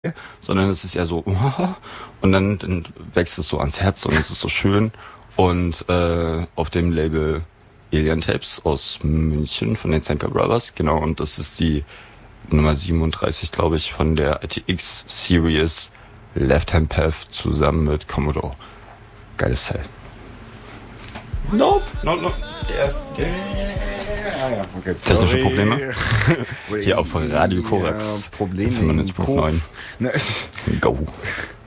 sondern es ist eher so, und dann wächst es so ans Herz und es ist so schön. Und auf dem Label Alien Tapes aus München von den Zenker Brothers, genau, und das ist die Nummer 37, glaube ich, von der ITX Series Left Hand Path zusammen mit Commodore. Geiles Teil. Nope. Ja, okay. Technische Probleme. Hier auch von Radio Korax. Probleme 95.9. Ne, Go.